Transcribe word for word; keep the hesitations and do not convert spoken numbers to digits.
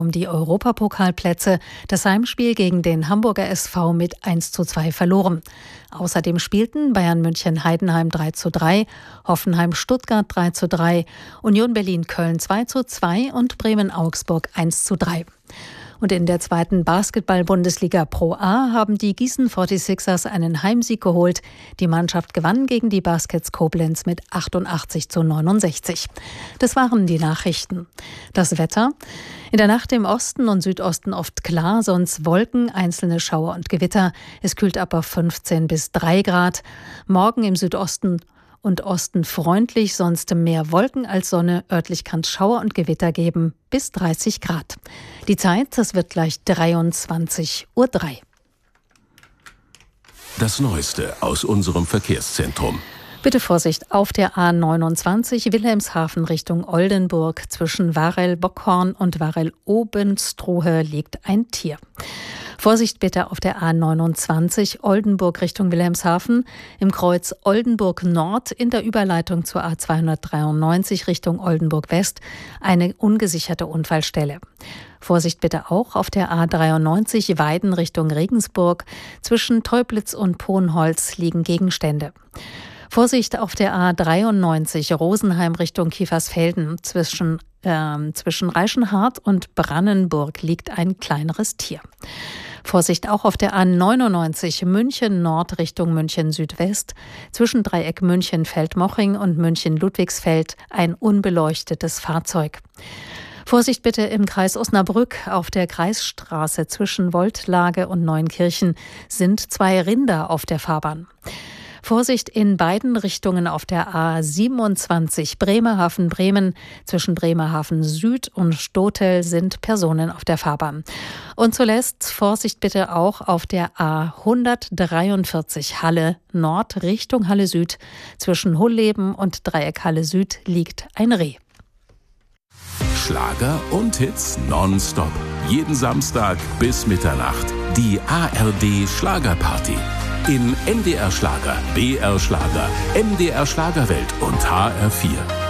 um die Europapokalplätze, das Heimspiel gegen den Hamburger S V mit eins zu zwei verloren. Außerdem spielten Bayern München Heidenheim drei zu drei, Hoffenheim Stuttgart drei zu drei, Union Berlin Köln zwei zu zwei und Bremen Augsburg eins zu drei. Und in der zweiten Basketball-Bundesliga Pro A haben die Gießen forty-sixers einen Heimsieg geholt. Die Mannschaft gewann gegen die Baskets Koblenz mit achtundachtzig zu neunundsechzig. Das waren die Nachrichten. Das Wetter: In der Nacht im Osten und Südosten oft klar, sonst Wolken, einzelne Schauer und Gewitter. Es kühlt ab auf fünfzehn bis drei Grad. Morgen im Südosten und Osten freundlich, sonst mehr Wolken als Sonne. Örtlich kann es Schauer und Gewitter geben, bis dreißig Grad. Die Zeit, das wird gleich dreiundzwanzig Uhr drei. Das Neueste aus unserem Verkehrszentrum. Bitte Vorsicht auf der A neunundzwanzig Wilhelmshaven Richtung Oldenburg. Zwischen Varel-Bockhorn und Varel-Obenstrohe liegt ein Tier. Vorsicht bitte auf der A neunundzwanzig Oldenburg Richtung Wilhelmshaven im Kreuz Oldenburg Nord in der Überleitung zur A zweihundertdreiundneunzig Richtung Oldenburg West eine ungesicherte Unfallstelle. Vorsicht bitte auch auf der A dreiundneunzig Weiden Richtung Regensburg. Zwischen Teublitz und Pohnholz liegen Gegenstände. Vorsicht auf der A dreiundneunzig Rosenheim Richtung Kiefersfelden. Zwischen, äh, zwischen Reichenhart und Brannenburg liegt ein kleineres Tier. Vorsicht auch auf der A neunundneunzig München Nord Richtung München Südwest. Zwischen Dreieck München Feldmoching und München Ludwigsfeld ein unbeleuchtetes Fahrzeug. Vorsicht bitte im Kreis Osnabrück auf der Kreisstraße zwischen Woldlage und Neuenkirchen sind zwei Rinder auf der Fahrbahn. Vorsicht in beiden Richtungen auf der A siebenundzwanzig Bremerhaven-Bremen. Zwischen Bremerhaven Süd und Stotel sind Personen auf der Fahrbahn. Und zuletzt Vorsicht bitte auch auf der A hundertdreiundvierzig Halle Nord Richtung Halle Süd. Zwischen Hulleben und Dreieck Halle Süd liegt ein Reh. Schlager und Hits nonstop. Jeden Samstag bis Mitternacht. Die A R D Schlagerparty. In N D R Schlager, B R Schlager, M D R Schlagerwelt und H R vier.